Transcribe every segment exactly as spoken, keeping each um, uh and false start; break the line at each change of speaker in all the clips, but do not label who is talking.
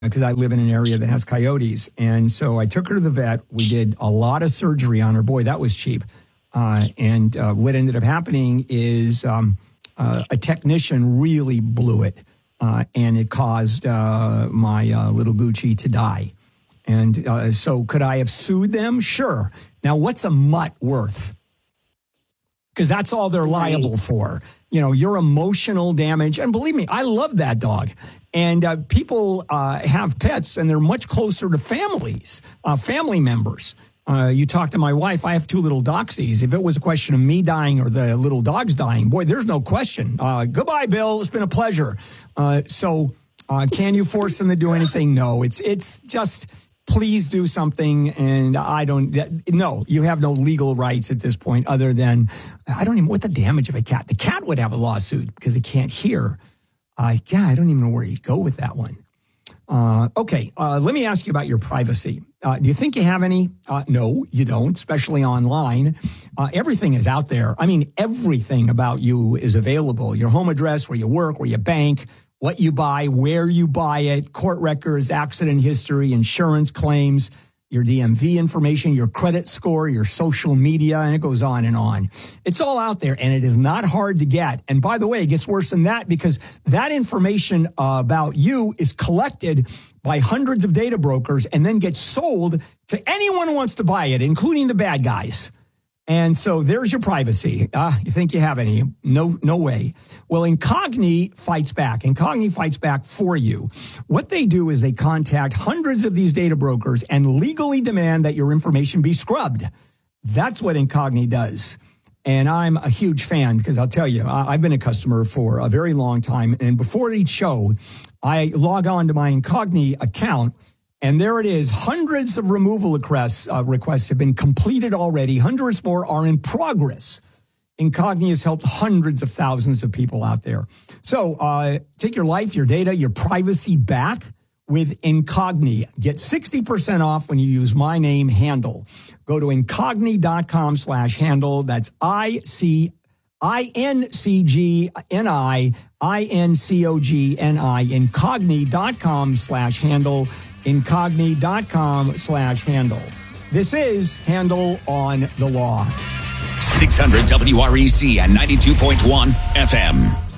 because I live in an area that has coyotes. And so I took her to the vet. We did a lot of surgery on her. Boy, that was cheap. Uh, and uh, what ended up happening is um, uh, a technician really blew it. Uh, and it caused uh, my uh, little Gucci to die. And uh, so could I have sued them? Sure. Now, what's a mutt worth? Because that's all they're liable for. You know, your emotional damage. And believe me, I love that dog. And uh, people uh, have pets, and they're much closer to families, uh, family members. Uh, you talk to my wife, I have two little doxies. If it was a question of me dying or the little dogs dying, boy, there's no question. Uh, goodbye, Bill. It's been a pleasure. Uh, so uh, can you force them to do anything? No, it's it's just... Please do something, and I don't, no, you have no legal rights at this point other than, I don't even, what the damage of a cat? The cat would have a lawsuit because it can't hear. Uh, yeah, I don't even know where you go with that one. Uh, okay, uh, let me ask you about your privacy. Uh, do you think you have any? Uh, no, you don't, especially online. Uh, everything is out there. I mean, everything about you is available. Your home address, where you work, where you bank, what you buy, where you buy it, court records, accident history, insurance claims, your D M V information, your credit score, your social media, and it goes on and on. It's all out there, and it is not hard to get. And by the way, it gets worse than that because that information uh, about you is collected by hundreds of data brokers and then gets sold to anyone who wants to buy it, including the bad guys. And so there's your privacy. Uh, you think you have any? No, no way. Well, Incogni fights back. Incogni fights back for you. What they do is they contact hundreds of these data brokers and legally demand that your information be scrubbed. That's what Incogni does. And I'm a huge fan because I'll tell you, I've been a customer for a very long time. And before each show, I log on to my Incogni account. And there it is. Hundreds of removal requests, uh, requests have been completed already. Hundreds more are in progress. Incogni has helped hundreds of thousands of people out there. So uh, take your life, your data, your privacy back with Incogni. Get sixty percent off when you use my name, Handel. Go to incogni.com slash Handel. That's I C I N C G N I I N C O G N I, incogni.com slash Handel. Incogni.com slash Handel. This is Handel on the Law.
six hundred W R E C and ninety-two point one F M.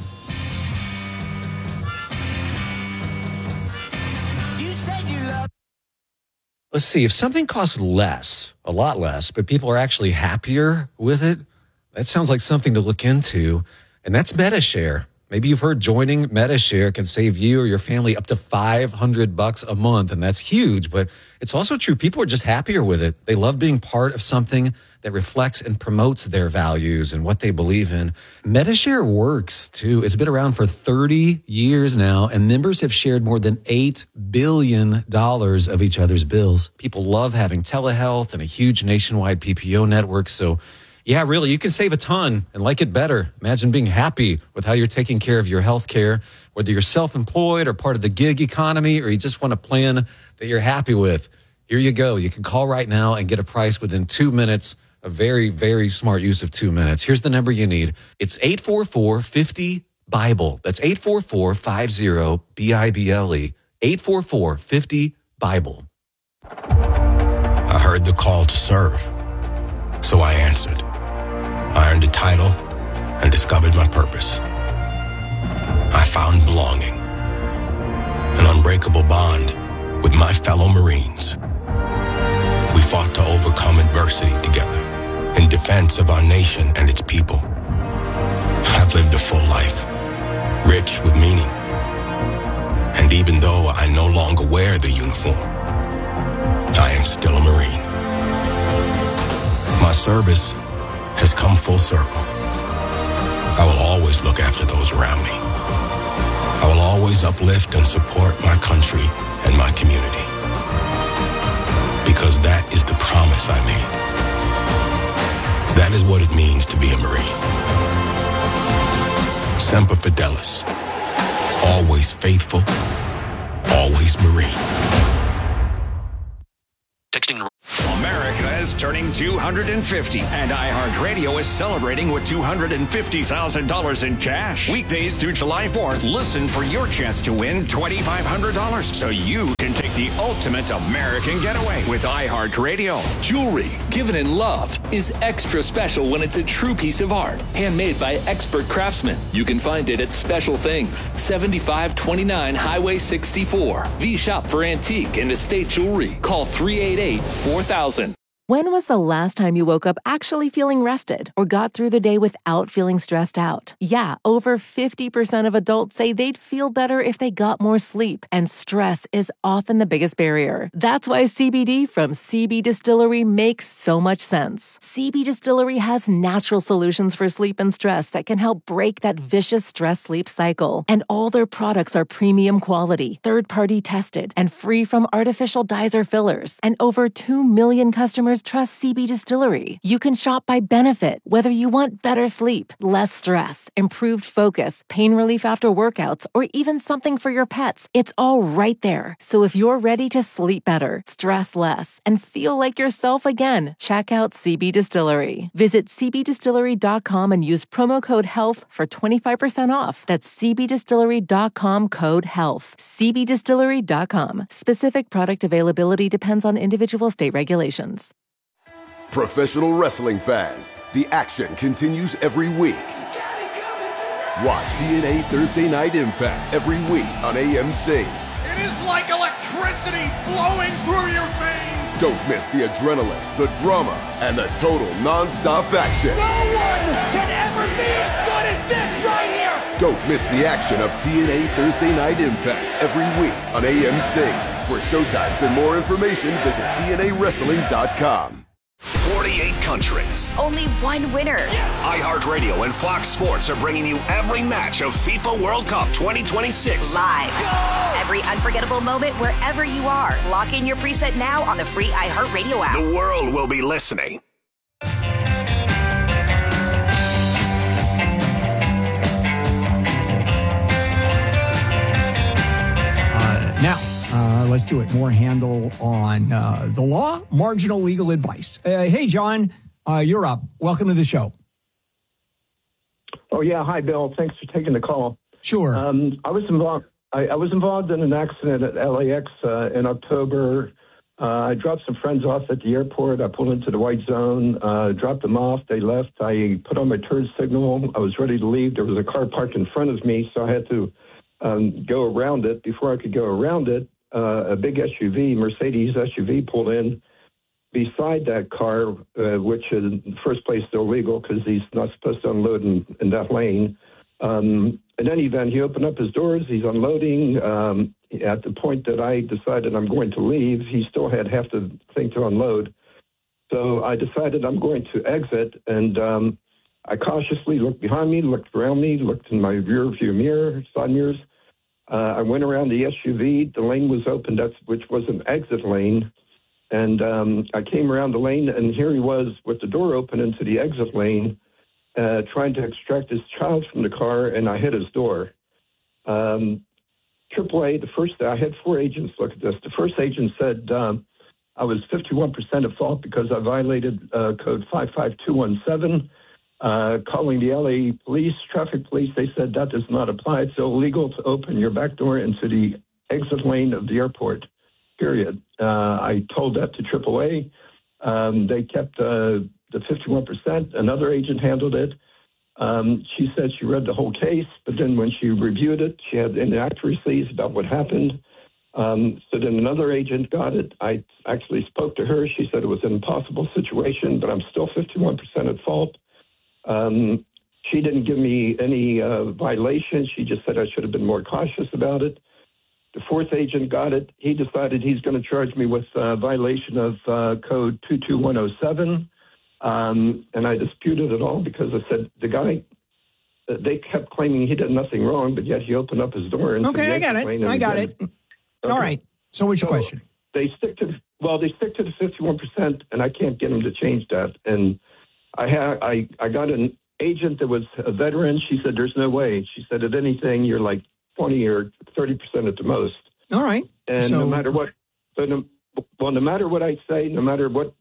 Let's see, if something costs less, a lot less, but people are actually happier with it, that sounds like something to look into, and that's MediShare. Maybe you've heard joining MediShare can save you or your family up to five hundred bucks a month, and that's huge, but it's also true. People are just happier with it. They love being part of something that reflects and promotes their values and what they believe in. MediShare works, too. It's been around for thirty years now, and members have shared more than eight billion dollars of each other's bills. People love having telehealth and a huge nationwide P P O network, so yeah, really, you can save a ton and like it better. Imagine being happy with how you're taking care of your health care, whether you're self-employed or part of the gig economy, or you just want a plan that you're happy with. Here you go. You can call right now and get a price within two minutes. A very, very smart use of two minutes. Here's the number you need. It's eight four four, five zero, BIBLE. That's eight four four, five zero, B I B L E. eight four four, five zero, BIBLE.
I heard the call to serve, so I answered. I earned a title and discovered my purpose. I found belonging, an unbreakable bond with my fellow Marines. We fought to overcome adversity together in defense of our nation and its people. I've lived a full life, rich with meaning. And even though I no longer wear the uniform, I am still a Marine. My service has come full circle. I will always look after those around me. I will always uplift and support my country and my community. Because that is the promise I made. That is what it means to be a Marine. Semper Fidelis. Always faithful. Always Marine.
Texting America is turning two hundred fifty, and iHeartRadio is celebrating with two hundred fifty thousand dollars in cash. Weekdays through July fourth, listen for your chance to win two thousand five hundred dollars so you can take the ultimate American getaway with iHeartRadio.
Jewelry given in love is extra special when it's a true piece of art, handmade by expert craftsmen. You can find it at Special Things, seventy-five twenty-nine Highway sixty-four. The shop for antique and estate jewelry. Call three eight eight, four thousand.
When was the last time you woke up actually feeling rested or got through the day without feeling stressed out? Yeah, over fifty percent of adults say they'd feel better if they got more sleep, and stress is often the biggest barrier. That's why C B D from C B Distillery makes so much sense. C B Distillery has natural solutions for sleep and stress that can help break that vicious stress-sleep cycle. And all their products are premium quality, third-party tested, and free from artificial dyes or fillers. And over two million customers trust C B Distillery. You can shop by benefit, whether you want better sleep, less stress, improved focus, pain relief after workouts, or even something for your pets. It's all right there. So if you're ready to sleep better, stress less, and feel like yourself again, check out C B Distillery. Visit c b distillery dot com and use promo code HEALTH for twenty-five percent off. That's c b distillery dot com code HEALTH. c b distillery dot com. Specific product availability depends on individual state regulations.
Professional wrestling fans, the action continues every week. Watch T N A Thursday Night Impact every week on A M C.
It is like electricity flowing through your veins.
Don't miss the adrenaline, the drama, and the total non-stop action.
No one can ever be as good as this right here.
Don't miss the action of T N A Thursday Night Impact every week on A M C. For showtimes and more information, visit T N A wrestling dot com.
forty-eight countries.
Only one winner.
Yes. iHeartRadio and Fox Sports are bringing you every match of FIFA World Cup twenty twenty-six.
Live. Go! Every unforgettable moment wherever you are. Lock in your preset now on the free iHeartRadio app.
The world will be listening.
Uh, now, Uh, let's do it. More handle on uh, the law, marginal legal advice. Uh, hey, John, uh, you're up. Welcome to the show.
Oh, yeah. Hi, Bill. Thanks for taking the call.
Sure.
Um, I was involved. I, I was involved in an accident at L A X uh, in October. Uh, I dropped some friends off at the airport. I pulled into the white zone, uh, dropped them off. They left. I put on my turn signal. I was ready to leave. There was a car parked in front of me, so I had to um, go around it. Before I could go around it, Uh, a big S U V, Mercedes S U V, pulled in beside that car, uh, which in the first place is illegal because he's not supposed to unload in, in that lane. Um, in any event, he opened up his doors. He's unloading. Um, at the point that I decided I'm going to leave, he still had half the thing to unload. So I decided I'm going to exit, and um, I cautiously looked behind me, looked around me, looked in my rear view mirror, side mirrors. Uh, I went around the S U V. The lane was open, that's, which was an exit lane. And um, I came around the lane, and here he was with the door open into the exit lane, uh, trying to extract his child from the car, and I hit his door. Um, triple A, the first, I had four agents look at this. The first agent said um, I was fifty-one percent at fault because I violated uh, code five five two one seven. Uh, calling the L A police, traffic police, they said that does not apply. It's illegal to open your back door into the exit lane of the airport, period. Uh, I told that to triple A. Um, they kept uh, the fifty-one percent. Another agent handled it. Um, she said she read the whole case, but then when she reviewed it, she had inaccuracies about what happened. Um, so then another agent got it. I actually spoke to her. She said it was an impossible situation, but I'm still fifty-one percent at fault. Um, she didn't give me any uh, violation. She just said I should have been more cautious about it. The fourth agent got it. He decided he's going to charge me with uh, violation of uh, code two two one oh seven. Um, and I disputed it all because I said the guy, uh, they kept claiming he did nothing wrong, but yet he opened up his door. Into
okay,
the
I got it. I got it. Okay. All right. So what's your so question?
They stick to, well, they stick to the fifty-one percent, and I can't get them to change that. And I had I, I got an agent that was a veteran. She said, there's no way. She said, if anything, you're like twenty or thirty percent at the most.
All right.
And
so,
no matter what, so no, well, no matter what I say, no matter what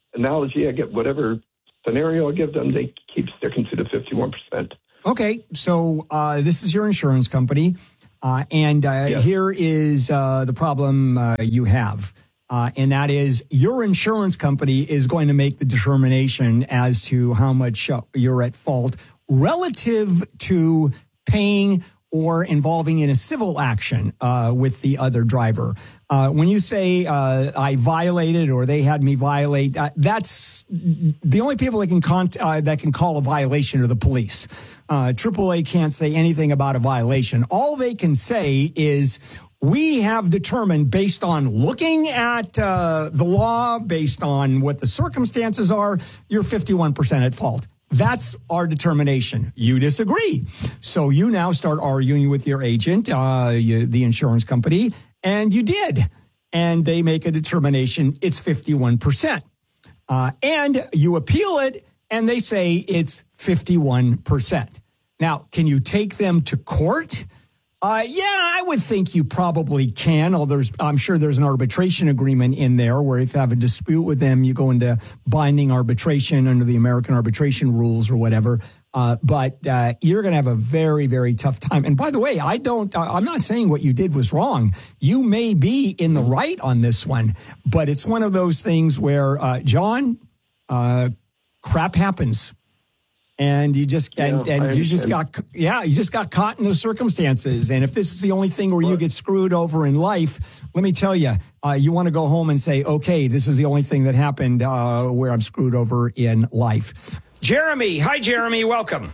analogy I get, whatever scenario I give them, they keep sticking to the fifty-one percent.
Okay, so uh, this is your insurance company, uh, and uh,
yes.
here is uh, the problem uh, you have. Uh, and that is your insurance company is going to make the determination as to how much uh, you're at fault relative to paying or involving in a civil action uh, with the other driver. Uh, when you say uh, I violated or they had me violate, uh, that's the only people that can con- uh, that can call a violation are the police. Uh, triple A can't say anything about a violation. All they can say is, we have determined based on looking at uh, the law, based on what the circumstances are, you're fifty-one percent at fault. That's our determination. You disagree. So you now start arguing with your agent, uh, you, the insurance company, and you did. And they make a determination it's fifty-one percent. Uh, and you appeal it, and they say it's fifty-one percent. Now, can you take them to court? Uh, yeah, I would think you probably can. Although there's, I'm sure there's an arbitration agreement in there where if you have a dispute with them, you go into binding arbitration under the American arbitration rules or whatever. Uh, but uh, you're going to have a very, very tough time. And by the way, I don't, I'm not saying what you did was wrong. You may be in the right on this one, but it's one of those things where, uh, John, uh, crap happens. And you just and,
yeah,
and you just got yeah you just got caught in those circumstances. And if this is the only thing where you get screwed over in life, let me tell you, uh, you want to go home and say, okay, this is the only thing that happened uh, where I'm screwed over in life. Jeremy, hi Jeremy, welcome.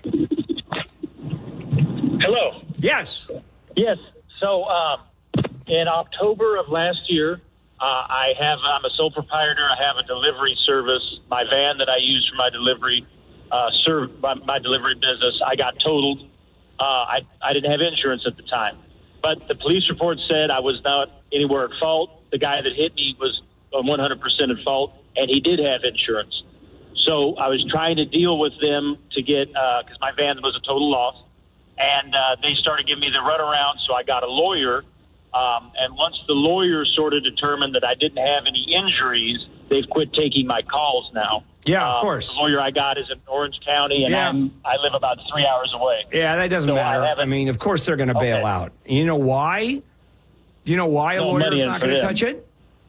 Hello.
Yes.
Yes. So uh, in October of last year, uh, I have I'm a sole proprietor. I have a delivery service. My van that I use for my delivery. Uh, served my, my delivery business. I got totaled. Uh, I, I didn't have insurance at the time. But the police report said I was not anywhere at fault. The guy that hit me was one hundred percent at fault, and he did have insurance. So I was trying to deal with them to get, because uh, my van was a total loss, and uh, they started giving me the runaround, so I got a lawyer. Um, and once the lawyer sort of determined that I didn't have any injuries, they've quit taking my calls now.
Yeah, of
um,
course.
The lawyer I got is in Orange County, and
yeah.
I'm, I live about three hours away.
Yeah, that doesn't
so
matter.
I,
I mean, of course they're going to bail
okay.
out. You know why? Do you know why
no
a lawyer's not going to touch it?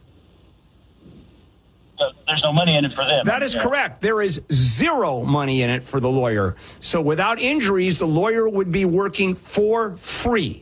There's no money in it for them.
That is
yeah.
correct. There is zero money in it for the lawyer. So without injuries, the lawyer would be working for free.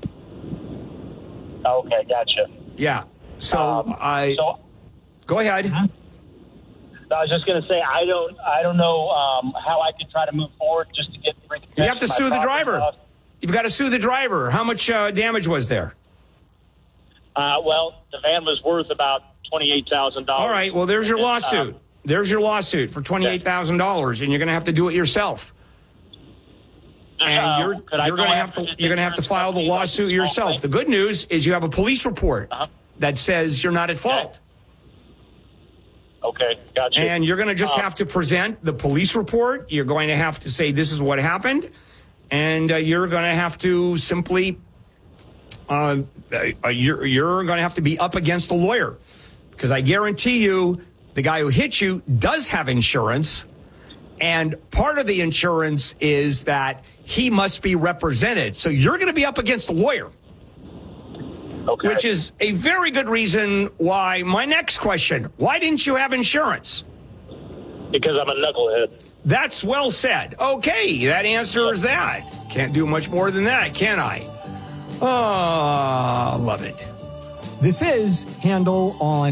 Okay, gotcha.
Yeah. So
um,
I
so,
go ahead.
I was just going to say I don't I don't know um, how I could try to move forward just to get.
You have to sue the driver. Off. You've got to sue the driver. How much uh, damage was there?
Uh, well, the van was worth about twenty-eight thousand dollars.
All right. Well, there's your lawsuit. Uh, there's your lawsuit for twenty-eight thousand dollars, and you're going to have to do it yourself. And
uh,
you're you're going to have to you're going to have to file the lawsuit yourself. The good news is you have a police report uh-huh. that says you're not at fault.
Okay, gotcha.
And you're going to just
uh,
have to present the police report. You're going to have to say this is what happened, and uh, you're going to have to simply uh, uh, you're you're going to have to be up against a lawyer, because I guarantee you the guy who hit you does have insurance. And part of the insurance is that he must be represented. So you're going to be up against a lawyer.
Okay.
Which is a very good reason why my next question, why didn't you have insurance?
Because I'm a knucklehead.
That's well said. Okay, that answers that. Can't do much more than that, can I? Oh, love it. This is Handel on